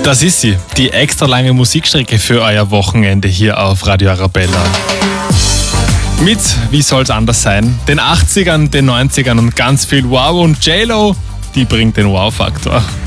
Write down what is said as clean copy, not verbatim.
Das ist sie, die extra lange Musikstrecke für euer Wochenende hier auf Radio Arabella. Mit, wie soll's anders sein, den 80ern, den 90ern und ganz viel Wow und J-Lo, die bringt den Wow-Faktor.